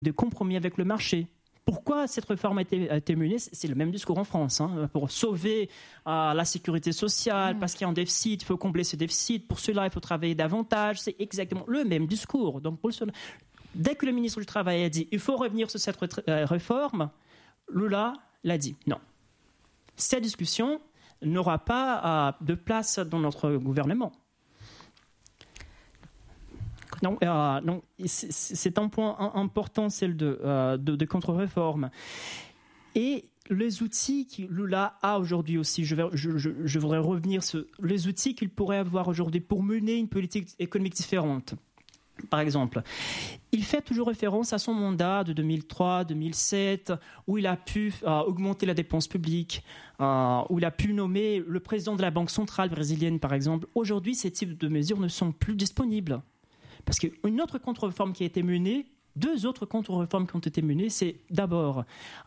de compromis avec le marché. Pourquoi cette réforme a été menée? C'est le même discours en France, pour sauver la sécurité sociale, parce qu'il y a un déficit, il faut combler ce déficit, pour cela il faut travailler davantage, c'est exactement le même discours. Donc, dès que le ministre du Travail a dit il faut revenir sur cette réforme, Lula l'a dit non. Cette discussion n'aura pas de place dans notre gouvernement. Donc, c'est un point important, celle de contre-réforme. Et les outils que Lula a aujourd'hui aussi, je voudrais revenir sur les outils qu'il pourrait avoir aujourd'hui pour mener une politique économique différente. Par exemple, il fait toujours référence à son mandat de 2003-2007, où il a pu augmenter la dépense publique, où il a pu nommer le président de la Banque centrale brésilienne, par exemple. Aujourd'hui, ces types de mesures ne sont plus disponibles. Parce qu'une autre contre-réforme qui a été menée, deux autres contre-réformes qui ont été menées, c'est d'abord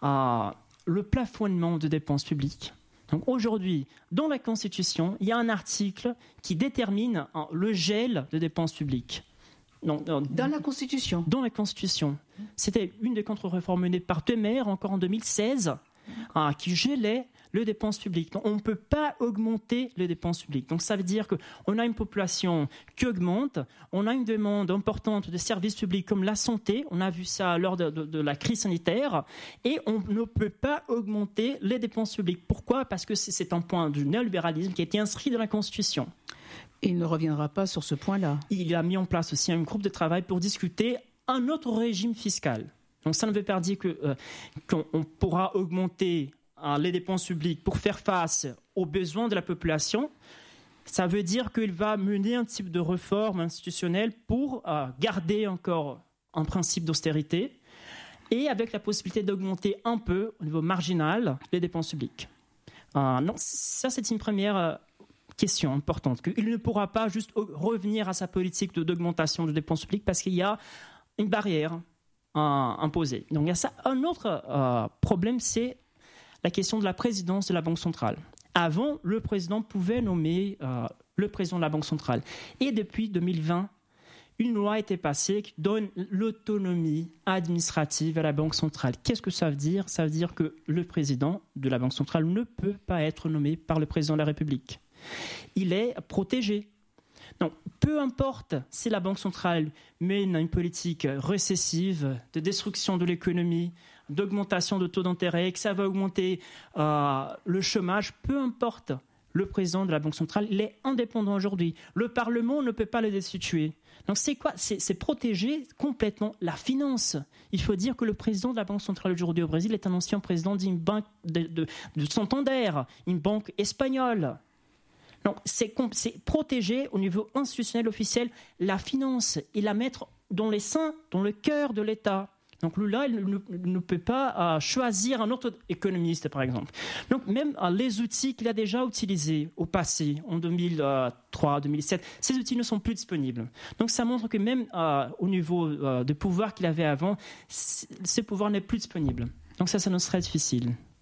le plafonnement de dépenses publiques. Donc aujourd'hui, dans la Constitution, il y a un article qui détermine le gel de dépenses publiques. Dans la Constitution. Dans la Constitution. C'était une des contre-réformes menées par Temer, encore en 2016, qui gelait les dépenses publiques. Donc, on ne peut pas augmenter les dépenses publiques. Donc ça veut dire qu'on a une population qui augmente, on a une demande importante de services publics comme la santé, on a vu ça lors de la crise sanitaire, et on ne peut pas augmenter les dépenses publiques. Pourquoi? Parce que c'est un point du néolibéralisme qui a été inscrit dans la Constitution. Il ne reviendra pas sur ce point-là. Il a mis en place aussi un groupe de travail pour discuter un autre régime fiscal. Donc ça ne veut pas dire qu'on pourra augmenter les dépenses publiques pour faire face aux besoins de la population. Ça veut dire qu'il va mener un type de réforme institutionnelle pour garder encore un principe d'austérité et avec la possibilité d'augmenter un peu au niveau marginal les dépenses publiques. Donc ça, c'est une première question importante, qu'il ne pourra pas juste revenir à sa politique d'augmentation de dépenses publiques parce qu'il y a une barrière imposée. Donc il y a ça. Un autre problème, c'est la question de la présidence de la Banque centrale. Avant, le président pouvait nommer le président de la Banque centrale. Et depuis 2020, une loi a été passée qui donne l'autonomie administrative à la Banque centrale. Qu'est-ce que ça veut dire? Ça veut dire que le président de la Banque centrale ne peut pas être nommé par le président de la République. Il est protégé. Donc, peu importe si la Banque centrale mène une politique récessive de destruction de l'économie, d'augmentation de taux d'intérêt, que ça va augmenter le chômage, peu importe. Le président de la Banque centrale, il est indépendant aujourd'hui. Le Parlement ne peut pas le destituer. Donc c'est quoi? C'est protéger complètement la finance. Il faut dire que le président de la Banque centrale aujourd'hui au Brésil est un ancien président d'une banque de Santander, une banque espagnole. Donc c'est protéger au niveau institutionnel officiel la finance et la mettre dans les seins, dans le cœur de l'État. Donc Lula, il ne peut pas choisir un autre économiste, par exemple. Donc même les outils qu'il a déjà utilisés au passé, en 2003, 2007, ces outils ne sont plus disponibles. Donc ça montre que même au niveau de pouvoir qu'il avait avant, ce pouvoir n'est plus disponible. Donc ça nous serait difficile.